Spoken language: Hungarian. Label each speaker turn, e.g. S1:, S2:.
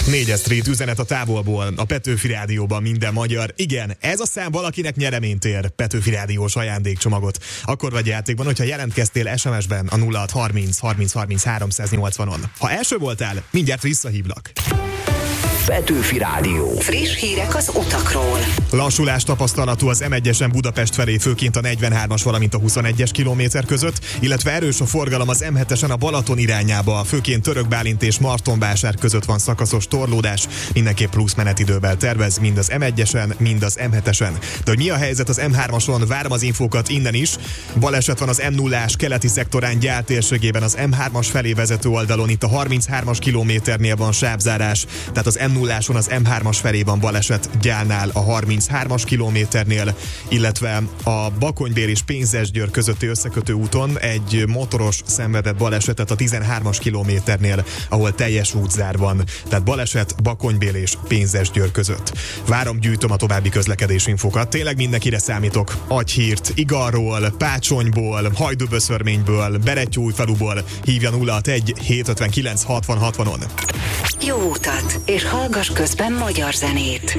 S1: 4 Street üzenet a távolból, a Petőfi Rádióban minden magyar. Igen, ez a szám valakinek nyereményt ér, Petőfi Rádiós ajándékcsomagot. Akkor vagy játékban, hogyha jelentkeztél SMS-ben a 0630 30 30 380-on. Ha első voltál, mindjárt visszahívlak.
S2: Petőfi Rádió.
S3: Friss hírek az utakról.
S1: Lassulás tapasztalható az M1-esen Budapest felé, főként a 43-as, valamint a 21-es kilométer között, illetve erős a forgalom az M7-esen a Balaton irányába, főként Török Bálint és Martonvásár között van szakaszos torlódás, mindenképp plusz menetidővel tervez, mind az M1-esen, mind az M7-esen. De hogy mi a helyzet az M3-ason, várom az infókat innen is. Baleset van az M0-ás keleti szektorán Gyál térségében, az M3-as felé vezető oldalon, itt a 33-as kilométernél van sávzárás, tehát az M0-áson az M3-as felé van baleset Gyálnál a 33-as kilométernél, illetve a Bakonybél és Pénzesgyőr közötti összekötő úton egy motoros szenvedett balesetet a 13-as kilométernél, ahol teljes útzár van. Tehát baleset Bakonybél és Pénzesgyőr között. Várom, gyűjtöm a további közlekedési infokat. Tényleg mindenkire számítok. Agyhírt, Igarról, Pácsonyból, Hajdúböszörményből, Berettyóújfaluból hívja 061 759 60 60-on.
S3: Jó utat, és hallgass közben magyar zenét.